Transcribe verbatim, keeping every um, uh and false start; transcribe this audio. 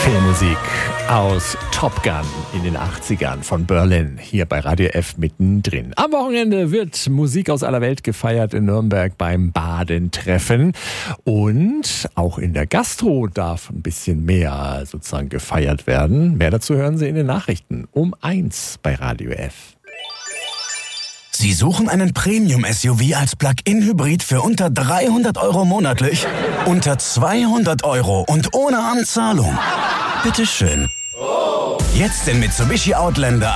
Filmmusik aus Top Gun in den achtzigern von Berlin, hier bei Radio F mittendrin. Am Wochenende wird Musik aus aller Welt gefeiert in Nürnberg beim Badentreffen. Und auch in der Gastro darf ein bisschen mehr sozusagen gefeiert werden. Mehr dazu hören Sie in den Nachrichten um eins bei Radio F. Sie suchen einen Premium-S U V als Plug-in-Hybrid für unter dreihundert Euro monatlich? Unter zweihundert Euro und ohne Anzahlung? Bitteschön. Jetzt den Mitsubishi Outlander